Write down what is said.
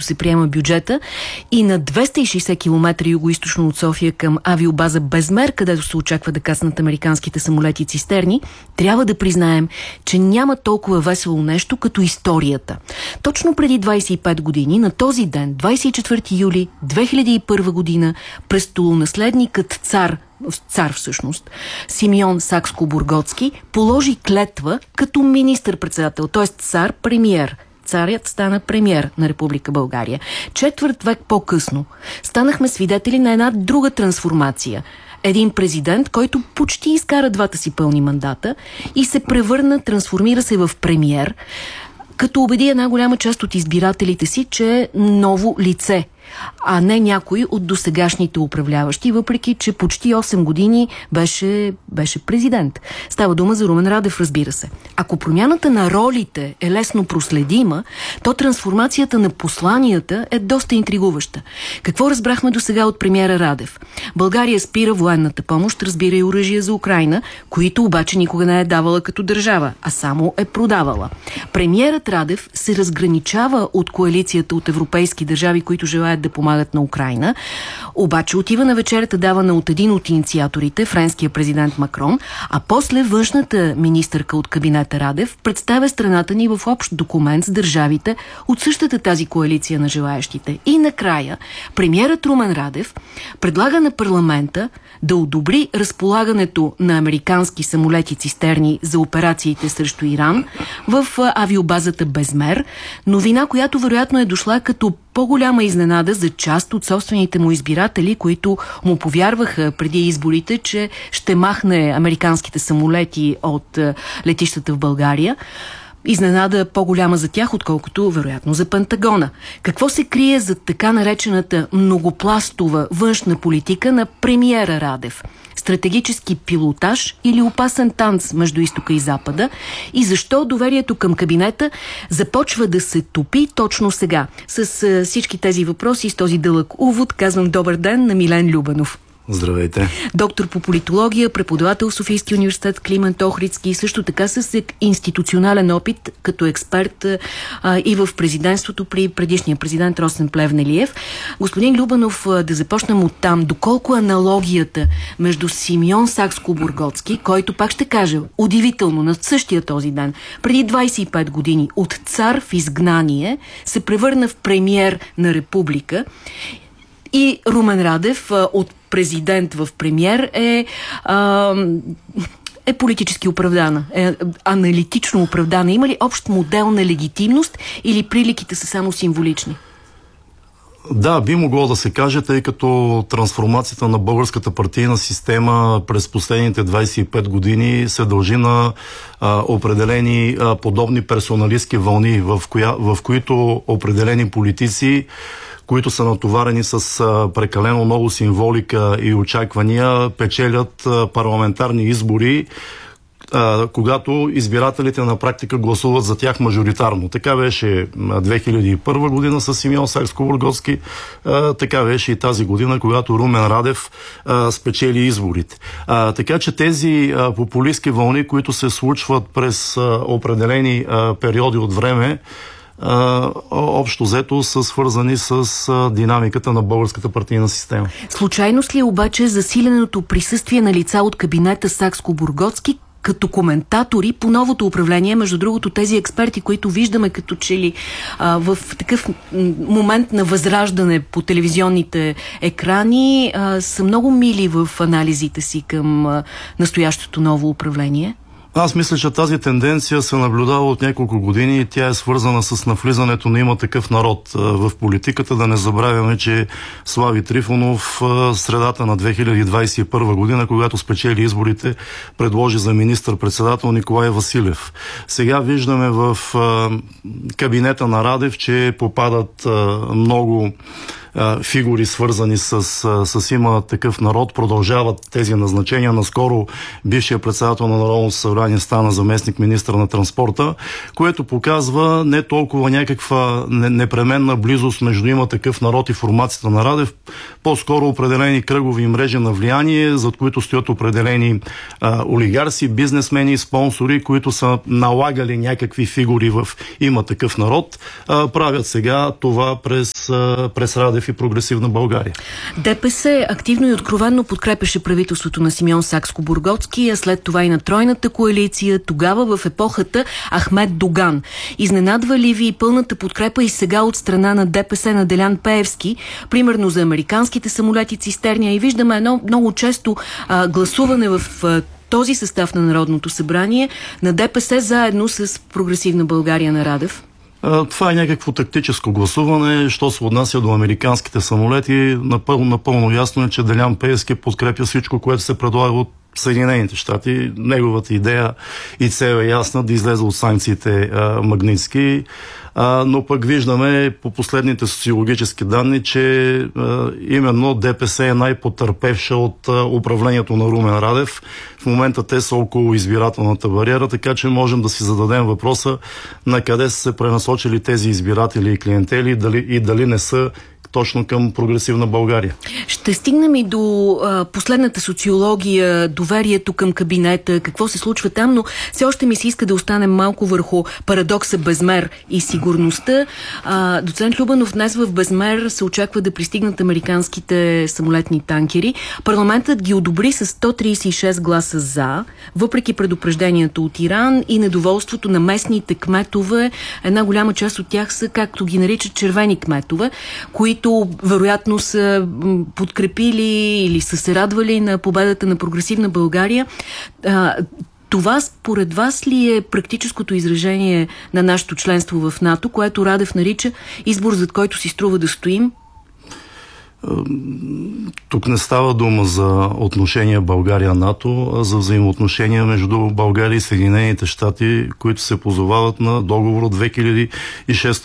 се приема бюджета, и на 260 км югоизточно от София към авиобаза Безмер, където се очаква да кацнат американските самолети цистерни, трябва да признаем, че няма толкова весело нещо като историята. Точно преди 25 години, на този ден, 24 юли 2001 година, престолонаследникът цар всъщност, Симеон Сакскобургготски, положи клетва като министър-председател, т.е. цар-премиер. Царят стана премиер на Република България. Четвърт век по-късно станахме свидетели на една друга трансформация. Един президент, който почти изкара двата си пълни мандата и се трансформира се в премиер, като убеди една голяма част от избирателите си, че е ново лице, а не някой от досегашните управляващи, въпреки че почти 8 години беше президент. Става дума за Румен Радев, разбира се. Ако промяната на ролите е лесно проследима, то трансформацията на посланията е доста интригуваща. Какво разбрахме досега от премиера Радев? България спира военната помощ, разбира и оръжие за Украйна, които обаче никога не е давала като държава, а само е продавала. Премиерът Радев се разграничава от коалицията от европейски държави, които желаят да помагат на Украйна, обаче отива на вечерята, давана от един от инициаторите, френския президент Макрон, а после външната министърка от кабинета Радев представя страната ни в общ документ с държавите от същата тази коалиция на желаящите. И накрая премиерът Румен Радев предлага на парламента да одобри разполагането на американски самолети цистерни за операциите срещу Иран в авиобазата Безмер, новина, която вероятно е дошла като по-голяма изненада за част от собствените му избиратели, които му повярваха преди изборите, че ще махне американските самолети от летищата в България. Изненада по-голяма за тях, отколкото вероятно за Пентагона. Какво се крие за така наречената многопластова външна политика на премиера Радев? Стратегически пилотаж или опасен танц между изтока и запада? И защо доверието към кабинета започва да се топи точно сега? С всички тези въпроси и с този дълъг увод казвам добър ден на Милен Любенов. Здравейте. Доктор по политология, преподавател в Софийския университет Климент Охридски и също така с институционален опит като експерт и в президентството при предишния президент Росен Плевнелиев. Господин Любенов, да започнем от там. Доколко аналогията между Симеон Сакскобургготски, който, пак ще кажа, удивително на същия този ден, преди 25 години от цар в изгнание се превърна в премиер на република, и Румен Радев от президент в премиер е политически оправдана, е аналитично оправдана. Има ли общ модел на легитимност или приликите са само символични? Да, би могло да се каже, тъй като трансформацията на българската партийна система през последните 25 години се дължи на определени подобни персоналистки вълни, в които определени политици, които са натоварени с прекалено много символика и очаквания, печелят парламентарни избори, когато избирателите на практика гласуват за тях мажоритарно. Така беше 2001 година с Симеон Сакскобургготски, така беше и тази година, когато Румен Радев спечели изборите. Така че тези популистки вълни, които се случват през определени периоди от време, общо взето са свързани с динамиката на българската партийна система. Случайност ли е обаче засиленото присъствие на лица от кабинета Сакскобургготски като коментатори по новото управление? Между другото, тези експерти, които виждаме като че ли в такъв момент на възраждане по телевизионните екрани, са много мили в анализите си към настоящото ново управление. Аз мисля, че тази тенденция се наблюдава от няколко години и тя е свързана с навлизането на Има такъв народ в политиката. Да не забравяме, че Слави Трифонов в средата на 2021 година, когато спечели изборите, предложи за министър-председател Николай Василев. Сега виждаме в кабинета на Радев, че попадат много фигури, свързани с Има такъв народ, продължават тези назначения. Наскоро бившия председател на Народното събрание стана заместник министър на транспорта, което показва не толкова някаква непременна близост между Има такъв народ и формацията на Радев, по-скоро определени кръгови мрежи на влияние, зад които стоят определени олигарси, бизнесмени, спонсори, които са налагали някакви фигури в Има такъв народ, правят сега това през Радев и Прогресивна България. ДПС активно и откровенно подкрепяше правителството на Симеон Сакскобургготски, а след това и на тройната коалиция, тогава в епохата Ахмед Доган. Изненадва ли ви пълната подкрепа и сега от страна на ДПС на Делян Пеевски, примерно за американските самолети цистерня, и виждаме едно много често гласуване в този състав на Народното събрание на ДПС заедно с Прогресивна България на Радев? Това е някакво тактическо гласуване. Що се отнася до американските самолети, напълно ясно е, че Делян Пеевски подкрепя всичко, което се предлага от Съединените щати. Неговата идея и цел е ясна да излезе от санкциите Магнитски, но пък виждаме по последните социологически данни, че именно ДПС е най-потърпевша от управлението на Румен Радев. В момента те са около избирателната бариера, така че можем да си зададем въпроса на къде са се пренасочили тези избиратели и клиентели и дали не са точно към Прогресивна България. Ще стигнем и до последната социология, доверието към кабинета, какво се случва там, но все още ми се иска да останем малко върху парадокса Безмер и сигурността. Доцент Любанов, днес в Безмер се очаква да пристигнат американските самолетни танкери. Парламентът ги одобри с 136 гласа за, въпреки предупреждението от Иран и недоволството на местните кметове. Една голяма част от тях са, както ги наричат, червени кметове, които вероятно са подкрепили или са се радвали на победата на Прогресивна България. Това според вас ли е практическото изражение на нашето членство в НАТО, което Радев нарича избор, зад който си струва да стоим? Тук не става дума за отношения България-НАТО, а за взаимоотношения между България и Съединените щати, които се позовават на договор от 2006